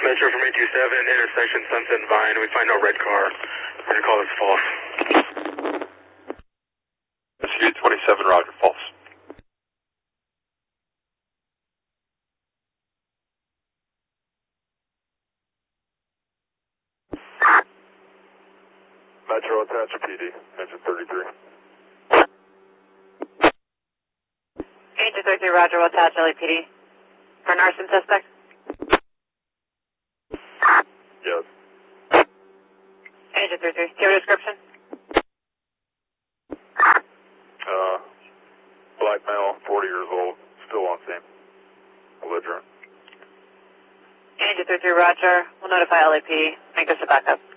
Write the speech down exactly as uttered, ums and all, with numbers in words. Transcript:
Metro from eight two seven, intersection Sunset and Vine. We find no red car. We're going to call this false. S U twenty-seven, Roger, false. Metro attach P D, engine thirty-three. Engine thirty-three, Roger, we'll attach L A P D. For an arson suspect? Yes. Engine thirty-three, do you have a description? Uh, black male, forty years old, still on scene. Belligerent. Engine thirty-three, Roger, we'll notify L A P D. Make this a backup.